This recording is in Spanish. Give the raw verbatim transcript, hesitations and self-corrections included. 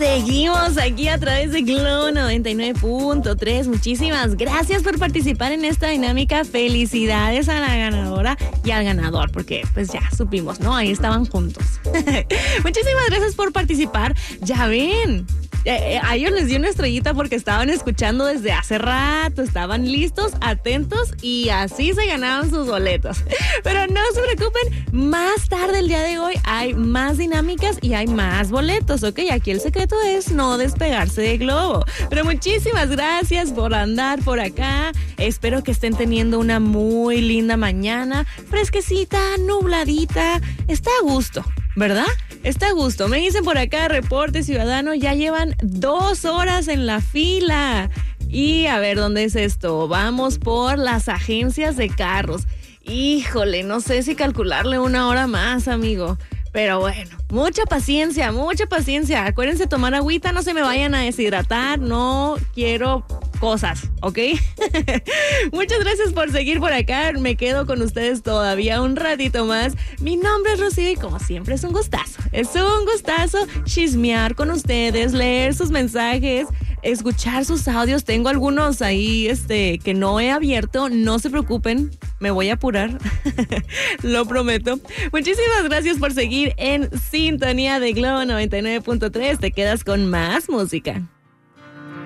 seguimos aquí a través de Globo noventa y nueve punto tres. Muchísimas gracias por participar en esta dinámica. Felicidades a la ganadora y al ganador, porque pues ya supimos, ¿no? Ahí estaban juntos. Muchísimas gracias por participar. Ya ven, eh, a ellos les dio una estrellita porque estaban escuchando desde hace rato, estaban listos, atentos y así se ganaban sus boletos. Pero no se preocupen, más tarde el día de hoy hay más dinámicas y hay más boletos, ¿ok? Aquí el secreto es no despegarse de Globo. Pero muchísimas gracias por andar por acá. Espero que estén teniendo una muy linda mañana, fresquecita, nubladita. Está a gusto, ¿verdad? Está a gusto. Me dicen por acá, Reporte Ciudadano, ya llevan dos horas en la fila. Y a ver, ¿dónde es esto? Vamos por las agencias de carros. Híjole, no sé si calcularle una hora más, amigo. Pero bueno, mucha paciencia, mucha paciencia. Acuérdense tomar agüita, no se me vayan a deshidratar. No quiero cosas, ¿ok? Muchas gracias por seguir por acá. Me quedo con ustedes todavía un ratito más. Mi nombre es Rocío y como siempre es un gustazo. Es un gustazo chismear con ustedes, leer sus mensajes, escuchar sus audios. Tengo algunos ahí este, que no he abierto. No se preocupen, me voy a apurar. Lo prometo. Muchísimas gracias por seguir en sintonía de Globo noventa y nueve punto tres. Te quedas con más música.